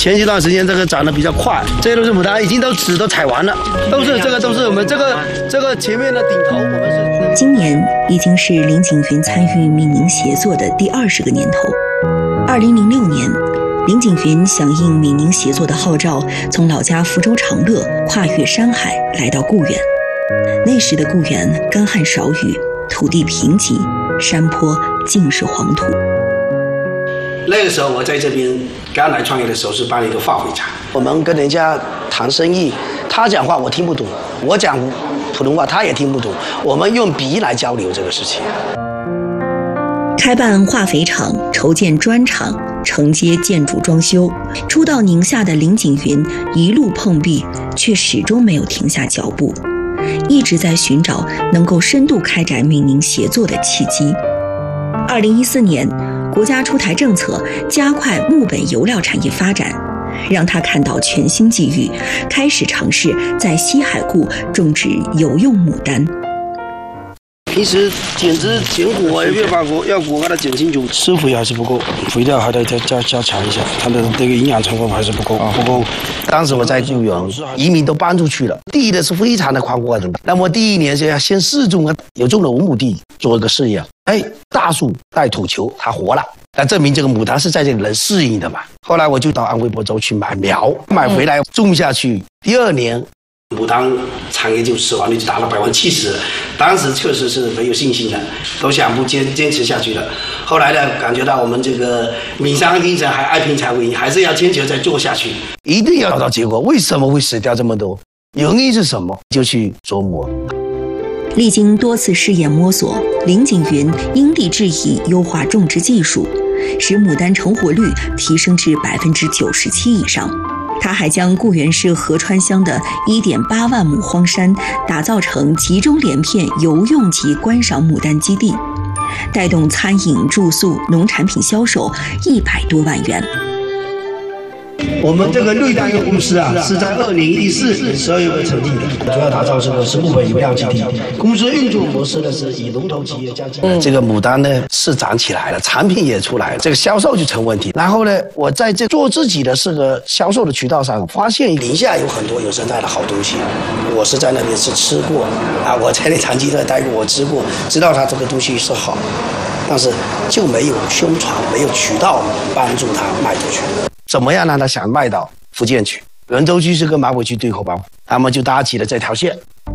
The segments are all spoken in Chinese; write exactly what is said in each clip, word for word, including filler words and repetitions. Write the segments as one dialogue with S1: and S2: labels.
S1: 前一段时间这个长得比较快，这些都是牡丹，已经都籽都采完了，都是这个都是我们这个这个前面的顶头，我们是。
S2: 今年已经是林景云参与闽宁协作的第二十个年头。二零零六年，林景云响应闽宁协作的号召，从老家福州长乐跨越山海来到固原。那时的固原干旱少雨，土地贫瘠，山坡尽是黄土。
S1: 那个时候我在这边刚来创业的时候是办了一个化肥厂，我们跟人家谈生意，他讲话我听不懂，我讲普通话他也听不懂，我们用笔来交流这个事情。
S2: 开办化肥厂，筹建砖厂，承接建筑装修。初到宁夏的林景云一路碰壁，却始终没有停下脚步，一直在寻找能够深度开展闽宁协作的契机。二零一四年，国家出台政策，加快木本油料产业发展，让他看到全新机遇，开始尝试在西海固种植有用牡丹。
S1: 平时剪枝剪果要把果要果把它剪清楚，施肥还是不够，肥料还得再加加强一下，它的这个营养成分还是不够啊，不够。当时我在救援，移民都搬出去了，地的是非常的宽阔的。那么第一年是要先试种啊，有种了五亩地做一个试验，哎，大树带土球它活了，那证明这个牡丹是在这里能适应的嘛。后来我就到安徽亳州去买苗，买回来种下去，第二年。牡丹产业就死亡率就达到百分之七十，当时确实是没有信心的，都想不坚坚持下去了。后来呢，感觉到我们这个闽商精神还爱拼才会赢，还是要坚持再做下去，一定要找到结果。为什么会死掉这么多？原因是什么？就去琢磨。
S2: 历经多次试验摸索，林景云因地制宜优化种植技术，使牡丹成活率提升至百分之九十七以上。他还将固原市合川乡的 一点八万亩荒山打造成集中连片游用及观赏牡丹基地，带动餐饮、住宿、农产品销售一百多万元。
S1: 我们这个绿丹油公司啊，是在二零一四年十二月份成立的，主要打造这个是木本油料基地。公司运作模式呢是以龙头企业加进来。这个牡丹呢市长起来了，产品也出来了，这个销售就成问题。然后呢，我在这做自己的这个销售的渠道上，发现宁夏有很多有生态的好东西。我是在那边是吃过啊，我在那长期在待过，我吃过，知道它这个东西是好，但是就没有宣传，没有渠道帮助它卖出去。怎么样让他想卖到福建去？滦州区是跟马尾区对口吧，他们就搭起了这条线。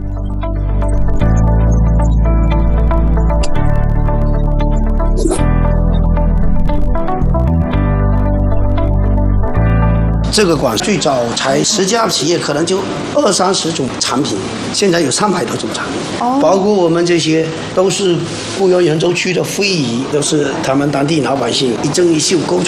S1: 这个馆最早才十家企业，可能就二三十种产品，现在有三百多种产品，哦、包括我们这些都是固原滦州区的非遗，都是他们当地老百姓一针一绣勾出